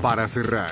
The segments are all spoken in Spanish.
para cerrar.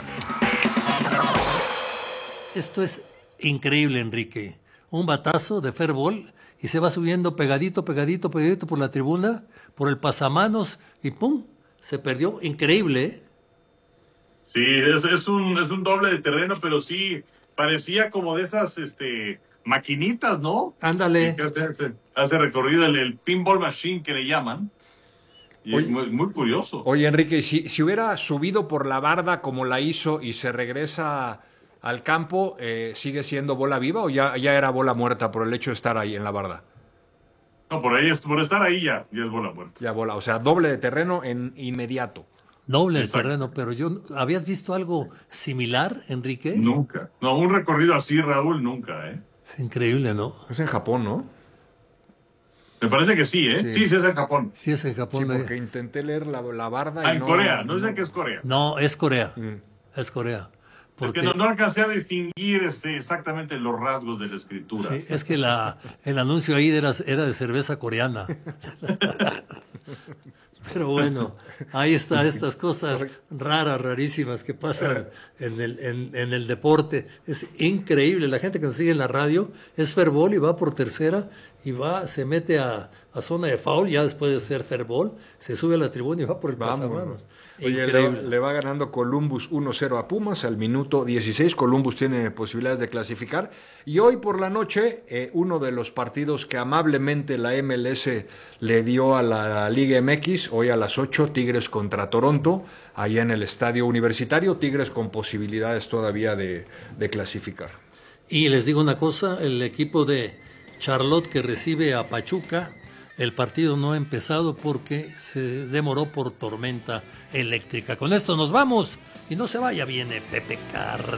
Esto es increíble, Enrique. Un batazo de fair ball y se va subiendo pegadito por la tribuna, por el pasamanos y ¡pum! Se perdió. Increíble, ¿eh? Sí, es un doble de terreno, pero sí parecía como de esas maquinitas, ¿no? Ándale. Que hace recorrido el pinball machine que le llaman. Y Oye, muy curioso. Oye, Enrique, si hubiera subido por la barda como la hizo y se regresa al campo, ¿sigue siendo bola viva o ya era bola muerta por el hecho de estar ahí en la barda? No, por estar ahí ya es bola muerta. Ya bola, o sea, doble de terreno en inmediato. Doble el Exacto. terreno, pero ¿habías visto algo similar, Enrique? Nunca. No, un recorrido así, Raúl, nunca, ¿eh? Es increíble, ¿no? Es en Japón, ¿no? Me parece que sí, ¿eh? Sí. Sí, es en Japón. Sí, es en Japón. Sí, porque intenté leer la barda y En no... Corea, no sé qué es Corea. No, es Corea. Mm. Es Corea. Es que no alcancé a distinguir exactamente los rasgos de la escritura. Sí, es que el anuncio ahí era de cerveza coreana. Pero bueno, ahí está estas cosas raras, rarísimas que pasan en el deporte. Es increíble. La gente que nos sigue en la radio es fairball y va por tercera y se mete a zona de foul, ya después de ser fairball, se sube a la tribuna y va por el pasamanos. Oye, le va ganando Columbus 1-0 a Pumas al minuto 16. Columbus tiene posibilidades de clasificar. Y hoy por la noche, uno de los partidos que amablemente la MLS le dio a la Liga MX, hoy a las 8, Tigres contra Toronto, allá en el Estadio Universitario. Tigres con posibilidades todavía de clasificar. Y les digo una cosa, el equipo de Charlotte que recibe a Pachuca, el partido no ha empezado porque se demoró por tormenta eléctrica. Con esto nos vamos y no se vaya, viene Pepe Carr.